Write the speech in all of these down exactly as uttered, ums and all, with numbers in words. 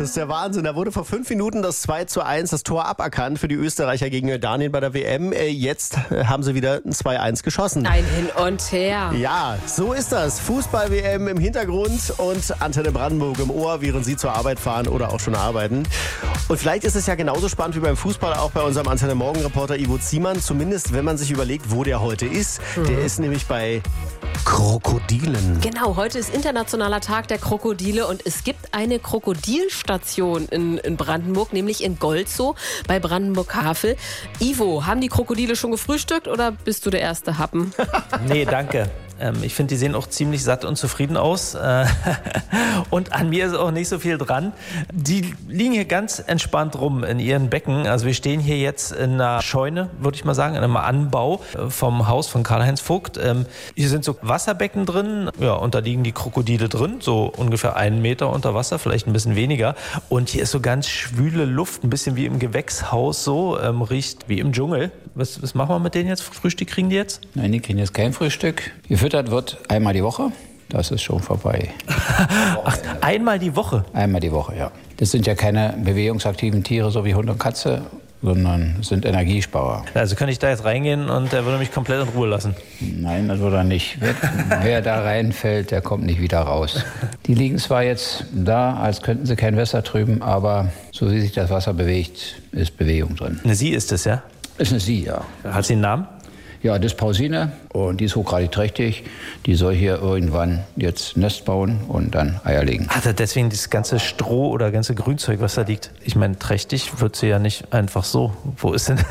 ist der Wahnsinn. Da wurde vor fünf Minuten das zwei zu eins, das Tor aberkannt für die Österreicher gegen Jordanien bei der W M. Jetzt haben sie wieder ein zwei eins geschossen. Ein Hin und Her. Ja, so ist das. Fußball-W M im Hintergrund und Antenne Brandenburg im Ohr, während Sie zur Arbeit fahren oder auch schon arbeiten. Und vielleicht ist es ja genauso spannend wie beim Fußball auch bei unserem Antenne Morgen-Reporter Ivo Ziemann. Zumindest, wenn man sich überlegt, wo der heute ist. Mhm. Der ist nämlich bei Krokodilen. Genau, heute ist internationaler Tag der Krokodile und es gibt eine Krokodilstation in, in Brandenburg, nämlich in Golzow bei Brandenburg-Havel. Ivo, haben die Krokodile schon gefrühstückt oder bist du der erste Happen? Nee, danke. Ich finde, die sehen auch ziemlich satt und zufrieden aus. Und an mir ist auch nicht so viel dran. Die liegen hier ganz entspannt rum in ihren Becken. Also wir stehen hier jetzt in einer Scheune, würde ich mal sagen, in einem Anbau vom Haus von Karl-Heinz Vogt. Hier sind so Wasserbecken drin. Ja, und da liegen die Krokodile drin, so ungefähr einen Meter unter Wasser, vielleicht ein bisschen weniger. Und hier ist so ganz schwüle Luft, ein bisschen wie im Gewächshaus so, ähm, riecht wie im Dschungel. Was, was machen wir mit denen jetzt? Frühstück kriegen die jetzt? Nein, die kriegen jetzt kein Frühstück. Gefüttert wird einmal die Woche. Das ist schon vorbei. Ach, einmal die Woche? Einmal die Woche, ja. Das sind ja keine bewegungsaktiven Tiere, so wie Hund und Katze, sondern sind Energiesparer. Also kann ich da jetzt reingehen und der würde mich komplett in Ruhe lassen? Nein, das würde er nicht. Wer, wer da reinfällt, der kommt nicht wieder raus. Die liegen zwar jetzt da, als könnten sie kein Wasser trüben, aber so wie sich das Wasser bewegt, ist Bewegung drin. Eine Sie ist es, ja? Ist eine Sie, ja. Hat sie einen Namen? Ja, das ist Pausine und die ist hochgradig trächtig. Die soll hier irgendwann jetzt Nest bauen und dann Eier legen. Hat er deswegen das ganze Stroh oder ganze Grünzeug, was da liegt? Ich meine, trächtig wird sie ja nicht einfach so. Wo ist denn...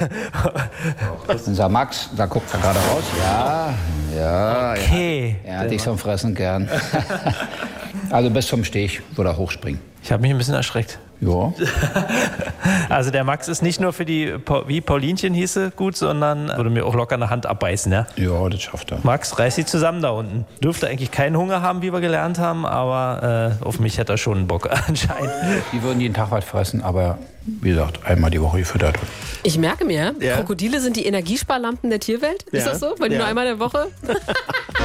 Unser Max, da guckt er gerade raus. Ja, ja. Okay. Er hat dich zum Fressen gern. Also bis zum Steg würde er hochspringen. Ich habe mich ein bisschen erschreckt. Ja. Also der Max ist nicht nur für die, wie Paulinchen hieße, gut, sondern würde mir auch locker eine Hand abbeißen, ja? Ja, das schafft er. Max, reiß sie zusammen da unten. Dürfte eigentlich keinen Hunger haben, wie wir gelernt haben, aber äh, auf mich hätte er schon einen Bock anscheinend. Die würden jeden Tag was fressen, aber wie gesagt, einmal die Woche gefüttert. Ich merke mir, ja. Krokodile sind die Energiesparlampen der Tierwelt. Ist ja. das so? Weil die ja. nur einmal in der Woche...